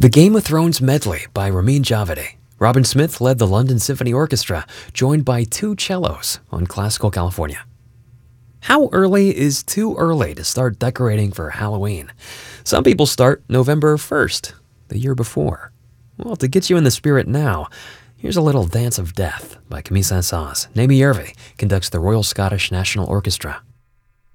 The Game of Thrones Medley by Ramin Djawadi. Robin Smith led the London Symphony Orchestra, joined by two cellos on Classical California. How early is too early to start decorating for Halloween? Some people start November 1st, the year before. Well, to get you in the spirit now, here's a little Dance of Death by Camille Saint-Saëns. Naomi Yervi conducts the Royal Scottish National Orchestra.